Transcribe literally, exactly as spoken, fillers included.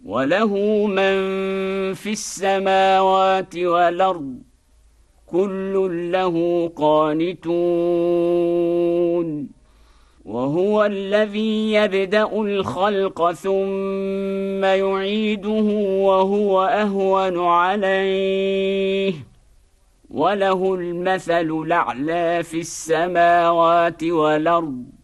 وله من في السماوات والأرض كل له قانتون وهو الذي يبدأ الخلق ثم يعيده وهو أهون عليه وله المثل الأعلى في السماوات والأرض